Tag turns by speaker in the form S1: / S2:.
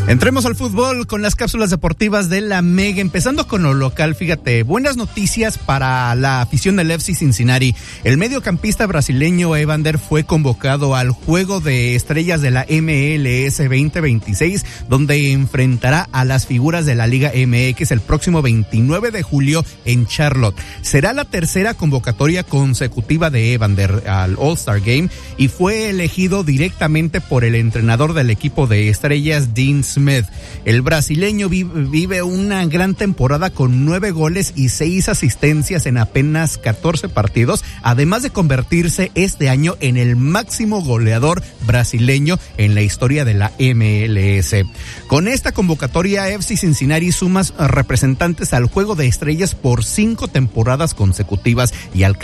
S1: Entremos al fútbol con las cápsulas deportivas de la Mega, empezando con lo local. Fíjate, buenas noticias para la afición del FC Cincinnati. El mediocampista brasileño Evander fue convocado al Juego de Estrellas de la MLS 2026, donde enfrentará a las figuras de la Liga MX el próximo 29 de julio en Charlotte. Será la tercera convocatoria consecutiva de Evander al All-Star Game y fue elegido directamente por el entrenador del equipo de Estrellas, Dean Smith. El brasileño vive una gran temporada con 9 goles y 6 asistencias en apenas 14 partidos, además de convertirse este año en el máximo goleador brasileño en la historia de la MLS. Con esta convocatoria, FC Cincinnati suma representantes al Juego de Estrellas por 5 temporadas consecutivas y alcanza